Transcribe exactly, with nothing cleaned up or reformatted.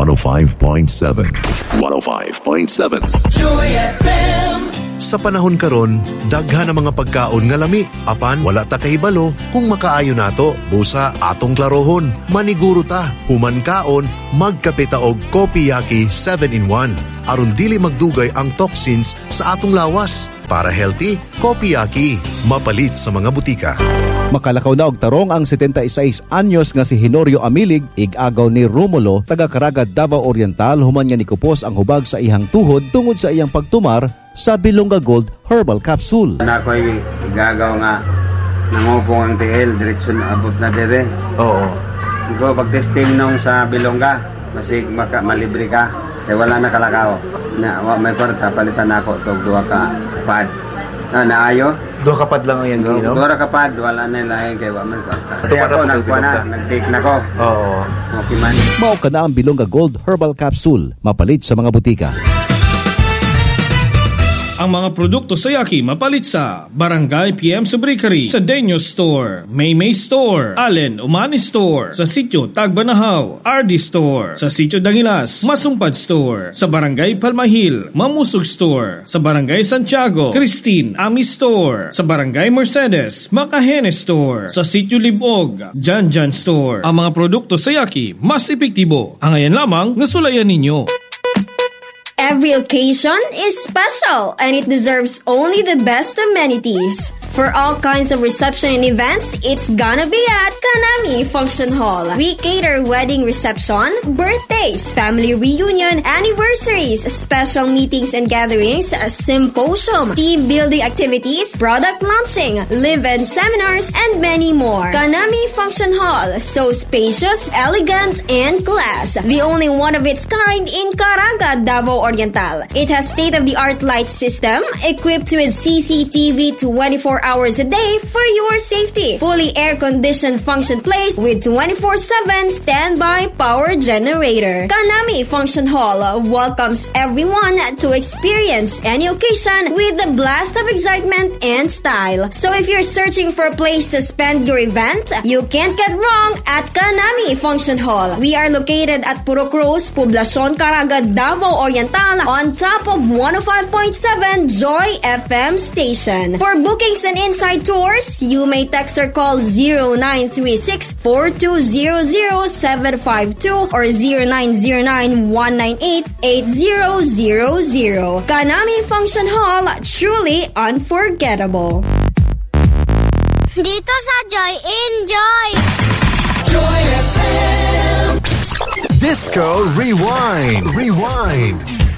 one oh five point seven. one oh five point seven. Joy F M. Sa panahon karon, daghan ang mga pagkaon nga lami. Apan wala ta kahibalo kung makaayo nato. Busa atong klarohon, maniguro ta. Human kaon, magkape ta og Kopiyaki seven in one. Aron dili magdugay ang toxins sa atong lawas. Para healthy, Kopiyaki, mapalit sa mga butika. Makalakaw na og tarong ang seventy-six anyos nga si Henorio Amilig, ig-agaw ni Romulo, taga Caraga, Davao Oriental, human nga nikupos ang hubag sa iyang tuhod tungod sa iyang pagtumar sa Bilonga Gold Herbal Capsule. Nakoy igagaw nga nangupong ang T L diretso na abot na dire. Oo. Iko pag-testing nung sa Bilonga, masig maka malibre ka. Kay wala na kalakaw. Na wa may kwarta palitan nako tog duha ka pad. Na naayo. Duha ka pad lang yan, no? Duha ka pad wala na lain kay wa man kwarta. Kaya ako nagkuha na, nag-take na ko. Oo. Okay man. Mao ka na ang Bilonga Gold Herbal Capsule, mapalit sa mga butika. Ang mga produkto sa Yaki mapalit sa Barangay P M Subricary, sa Denyo Store, Maymay Store, Allen Umani Store, sa Sitio Tagbanahaw, R D Store, sa Sitio Dangilas, Masumpad Store, sa Barangay Palmahil, Mamusog Store, sa Barangay Santiago, Christine Ami Store, sa Barangay Mercedes, Makahene Store, sa Sitio Libog, Janjan Store. Ang mga produkto sa Yaki mas epektibo. Ang ayan lamang nasulayan ninyo. Every occasion is special and it deserves only the best amenities. For all kinds of reception and events, it's gonna be at Kanami Function Hall. We cater wedding reception, birthdays, family reunion, anniversaries, special meetings and gatherings, a symposium, team building activities, product launching, live-in seminars, and many more. Kanami Function Hall, so spacious, elegant, and class. The only one of its kind in Caraga, Davao Oriental. It has state-of-the-art light system equipped with C C T V twenty-four hours a day for your safety. Fully air-conditioned function place with twenty-four seven standby power generator. Kanami Function Hall welcomes everyone to experience any occasion with a blast of excitement and style. So if you're searching for a place to spend your event, you can't get wrong at Kanami Function Hall. We are located at Puro Cruz, Poblacion Caraga, Davao Oriental, on top of one oh five point seven Joy F M station. For bookings and inside tours, you may text or call zero nine three six, four two zero zero, seven five two or zero nine zero nine, one nine eight, eight zero zero zero. Kanami Function Hall, truly unforgettable. Dito sa Joy, enjoy! Joy F M! Disco Rewind! Rewind!